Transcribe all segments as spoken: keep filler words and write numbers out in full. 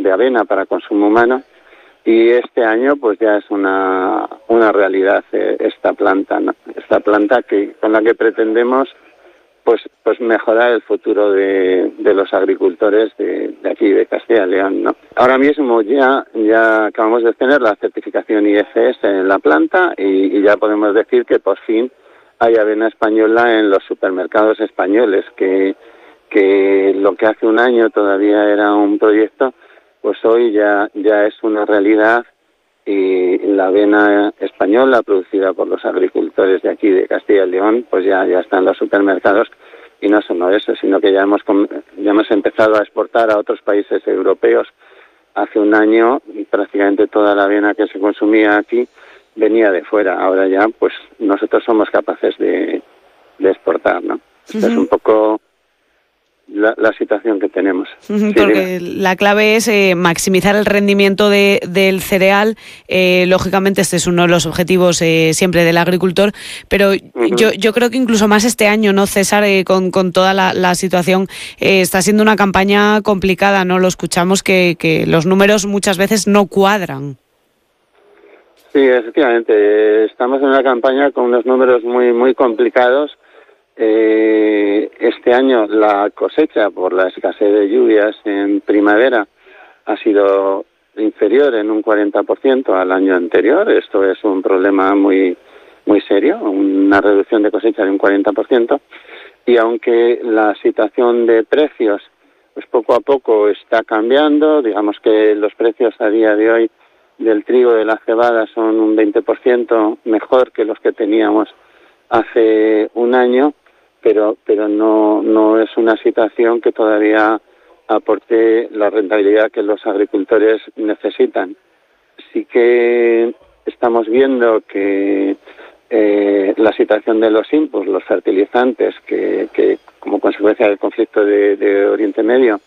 de avena para consumo humano, y este año pues ya es una una realidad eh, esta planta, ¿no? Esta planta que con la que pretendemos pues pues mejorar el futuro de, de los agricultores de, de aquí de Castilla y León, ¿no? Ahora mismo ya ya acabamos de tener la certificación I F S en la planta y, y ya podemos decir que por fin hay avena española en los supermercados españoles, que que lo que hace un año todavía era un proyecto, pues hoy ya ya es una realidad, y la avena española producida por los agricultores de aquí de Castilla y León pues ya ya está en los supermercados. Y no solo eso, sino que ya hemos ya hemos empezado a exportar a otros países europeos. Hace un año prácticamente toda la avena que se consumía aquí venía de fuera. Ahora ya pues nosotros somos capaces de, de exportar, ¿no? Esta uh-huh. es un poco La, la situación que tenemos. Sí, porque dime. La clave es eh, maximizar el rendimiento de, del cereal. Eh, lógicamente este es uno de los objetivos eh, siempre del agricultor, pero uh-huh. yo, yo creo que incluso más este año, ¿no, César? Eh, con, con toda la, la situación eh, está siendo una campaña complicada, ¿no? Lo escuchamos que, que los números muchas veces no cuadran. Sí, efectivamente. Estamos en una campaña con unos números muy, muy complicados. Eh, este año la cosecha, por la escasez de lluvias en primavera, ha sido inferior en un cuarenta por ciento al año anterior. Esto es un problema muy muy serio, una reducción de cosecha de un cuarenta por ciento. Y aunque la situación de precios pues poco a poco está cambiando, digamos que los precios a día de hoy del trigo y de la cebada son un veinte por ciento mejor que los que teníamos hace un año, pero pero no no es una situación que todavía aporte la rentabilidad que los agricultores necesitan. Sí que estamos viendo que eh, la situación de los inputs, los fertilizantes, que, que como consecuencia del conflicto de, de Oriente Medio,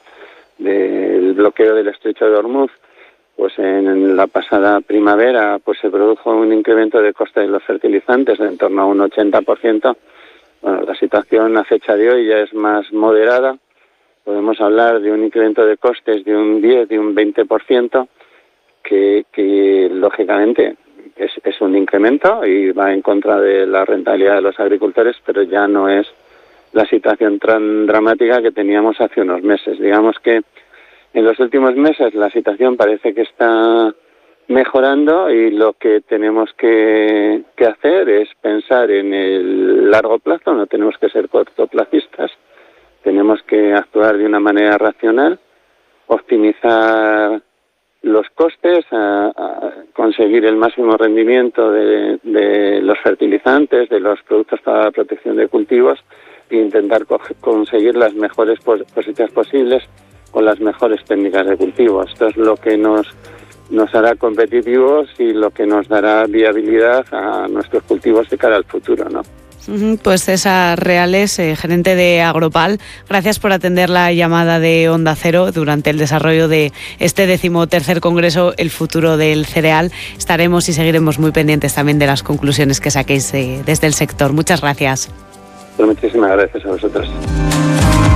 del bloqueo del estrecho de Hormuz, pues en la pasada primavera pues se produjo un incremento de coste de los fertilizantes de en torno a un ochenta por ciento. Bueno, la situación a fecha de hoy ya es más moderada. Podemos hablar de un incremento de costes de un diez, de un veinte por ciento, que, que lógicamente es, es un incremento y va en contra de la rentabilidad de los agricultores, pero ya no es la situación tan dramática que teníamos hace unos meses. Digamos que en los últimos meses la situación parece que está mejorando y lo que tenemos que, que hacer es pensar en el largo plazo. No tenemos que ser cortoplacistas, tenemos que actuar de una manera racional, optimizar los costes, a, a conseguir el máximo rendimiento de, de los fertilizantes, de los productos para la protección de cultivos, e intentar co- conseguir las mejores pos- cosechas posibles con las mejores técnicas de cultivo. Esto es lo que nos nos hará competitivos y lo que nos dará viabilidad a nuestros cultivos de cara al futuro, ¿no? Pues César Reales, eh, gerente de Agropal, gracias por atender la llamada de Onda Cero durante el desarrollo de este decimotercer Congreso El Futuro del Cereal. Estaremos y seguiremos muy pendientes también de las conclusiones que saquéis eh, desde el sector. Muchas gracias. Pues muchísimas gracias a vosotros.